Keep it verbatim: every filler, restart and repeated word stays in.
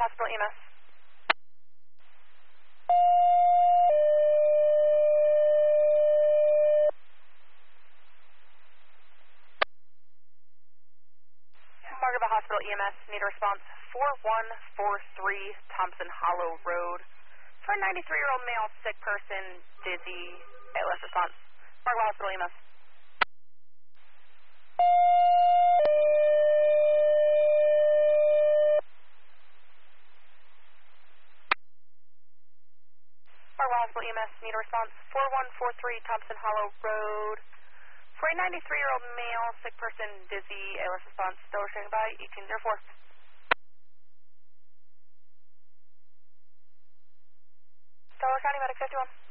Hospital E M S. Margaret Hospital E M S, need a response four one four three Thompson Hollow Road. For a ninety-three-year-old male sick person, dizzy, A L S response. Margaret Hospital E M S. Margaret Hospital E M S, need a response four one four three Thompson Hollow Road. For a ninety-three-year-old male sick person, dizzy, A L S response. Still standing by, E Q zero four. Stellar County Medic fifty-one.